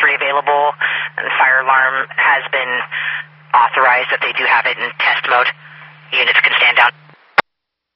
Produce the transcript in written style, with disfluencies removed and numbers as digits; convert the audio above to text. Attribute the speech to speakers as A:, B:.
A: 3 available, and the fire alarm has been authorized that they do have it in test mode. Units can stand down.